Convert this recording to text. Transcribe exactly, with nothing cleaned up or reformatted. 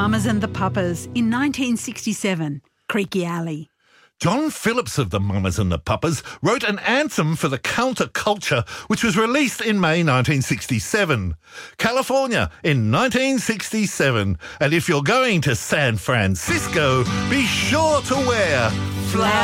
Mamas and the Papas in nineteen sixty-seven, Creaky Alley. John Phillips of the Mamas and the Papas wrote an anthem for the counterculture which was released in May nineteen sixty-seven. California in nineteen sixty-seven. And if you're going to San Francisco, be sure to wear flowers.